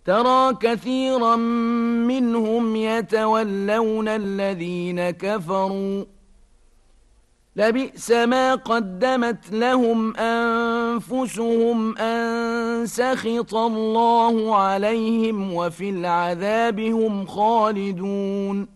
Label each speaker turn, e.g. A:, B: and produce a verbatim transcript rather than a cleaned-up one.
A: ترى كثيرا منهم يتولون الذين كفروا لبئس ما قدمت لهم أنفسهم أن سخط الله عليهم وفي العذاب هم خالدون